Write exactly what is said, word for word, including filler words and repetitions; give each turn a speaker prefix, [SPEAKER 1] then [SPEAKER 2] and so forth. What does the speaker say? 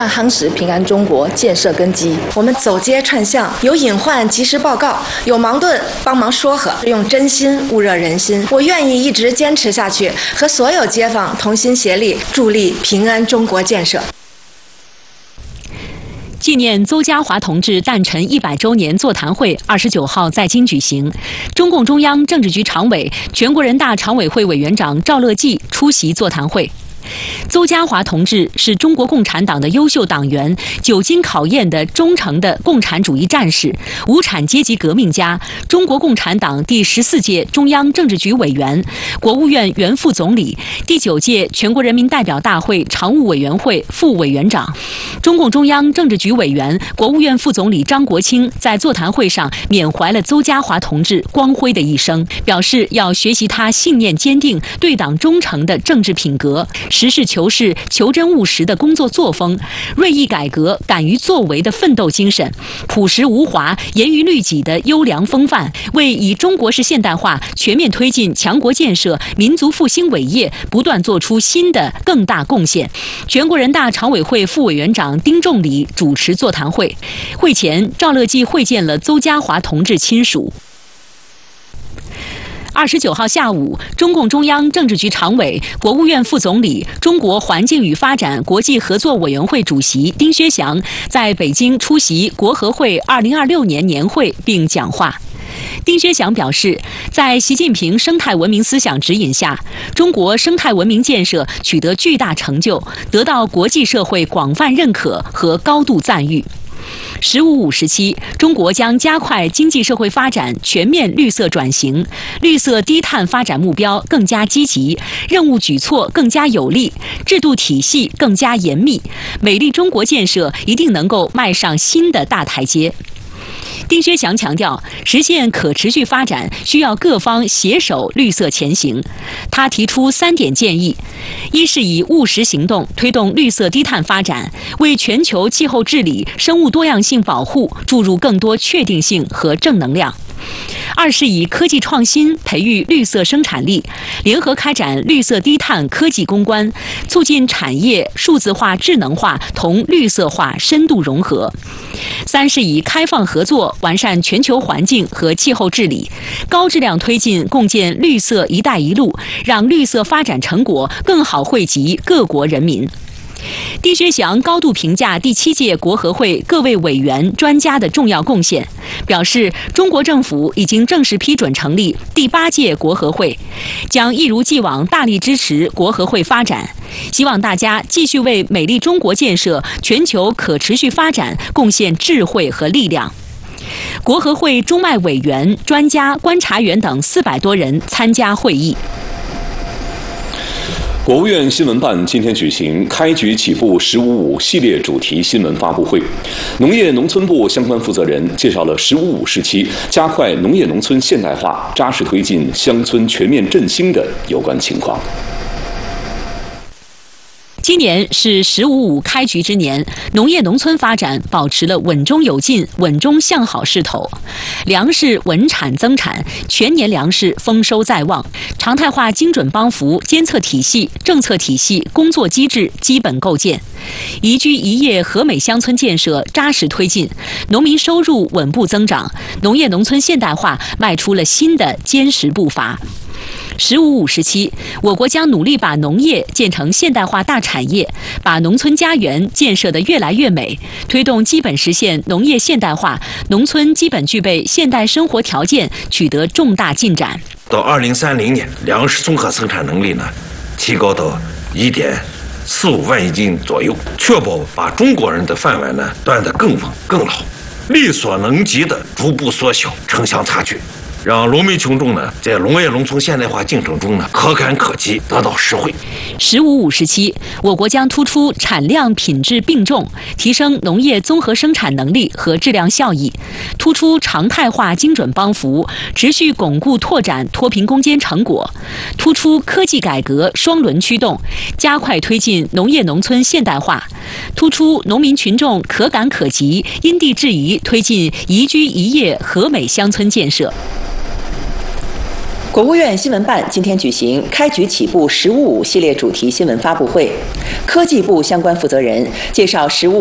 [SPEAKER 1] 夯实平安中国建设根基。我们走街串巷，有隐患及时报告，有矛盾帮忙说和，用真心焐热人心。我愿意一直坚持下去，和所有街坊同心协力，助力平安中国建设。
[SPEAKER 2] 纪念邹家华同志诞辰一百周年座谈会二十九号在京举行，中共中央政治局常委、全国人大常委会委员长赵乐际出席座谈会。邹家华同志是中国共产党的优秀党员，久经考验的忠诚的共产主义战士，无产阶级革命家，中国共产党第十四届中央政治局委员，国务院原副总理，第九届全国人民代表大会常务委员会副委员长。中共中央政治局委员、国务院副总理张国清在座谈会上缅怀了邹家华同志光辉的一生，表示要学习他信念坚定、对党忠诚的政治品格，实事求是、求真务实的工作作风，锐意改革、敢于作为的奋斗精神，朴实无华、严于律己的优良风范，为以中国式现代化全面推进强国建设、民族复兴伟业不断做出新的更大贡献。全国人大常委会副委员长丁仲礼主持座谈会。会前，赵乐际会见了邹家华同志亲属。二十九号下午，中共中央政治局常委、国务院副总理、中国环境与发展国际合作委员会主席丁薛祥在北京出席国合会二零二六年年会并讲话。丁薛祥表示，在习近平生态文明思想指引下，中国生态文明建设取得巨大成就，得到国际社会广泛认可和高度赞誉。十五五时期，中国将加快经济社会发展全面绿色转型，绿色低碳发展目标更加积极，任务举措更加有力，制度体系更加严密，美丽中国建设一定能够迈上新的大台阶。丁薛祥强调，实现可持续发展需要各方携手绿色前行。他提出三点建议：一是以务实行动推动绿色低碳发展，为全球气候治理、生物多样性保护注入更多确定性和正能量；二是以科技创新培育绿色生产力，联合开展绿色低碳科技攻关，促进产业数字化、智能化同绿色化深度融合；三是以开放合作完善全球环境和气候治理，高质量推进共建绿色“一带一路”，让绿色发展成果更好惠及各国人民。丁薛祥高度评价第七届国合会各位委员、专家的重要贡献，表示中国政府已经正式批准成立第八届国合会，将一如既往大力支持国合会发展，希望大家继续为美丽中国建设、全球可持续发展贡献智慧和力量。国合会中外委员、专家、观察员等四百多人参加会议。
[SPEAKER 3] 国务院新闻办今天举行开局起步“十五五”系列主题新闻发布会，农业农村部相关负责人介绍了“十五五”时期加快农业农村现代化、扎实推进乡村全面振兴的有关情况。
[SPEAKER 2] 今年是“十五五”开局之年，农业农村发展保持了稳中有进、稳中向好势头，粮食稳产增产，全年粮食丰收在望，常态化精准帮扶监测体系、政策体系、工作机制基本构建，宜居宜业和美乡村建设扎实推进，农民收入稳步增长，农业农村现代化迈出了新的坚实步伐。十五五时期，我国将努力把农业建成现代化大产业，把农村家园建设得越来越美，推动基本实现农业现代化，农村基本具备现代生活条件，取得重大进展。
[SPEAKER 4] 到二零三零年，粮食综合生产能力呢，提高到一点四五万亿斤左右，确保把中国人的饭碗呢端得更稳更牢，力所能及的逐步缩小城乡差距。让农民群众呢，在农业农村现代化进程中呢，可感可及，得到实惠。
[SPEAKER 2] 十五五时期，我国将突出产量品质并重，提升农业综合生产能力和质量效益，突出常态化精准帮扶，持续巩固拓展脱贫攻坚成果，突出科技改革双轮驱动，加快推进农业农村现代化，突出农民群众可感可及，因地制宜推进宜居宜业和美乡村建设。
[SPEAKER 5] 国务院新闻办今天举行开局起步“十五五”系列主题新闻发布会，科技部相关负责人介绍“十五”。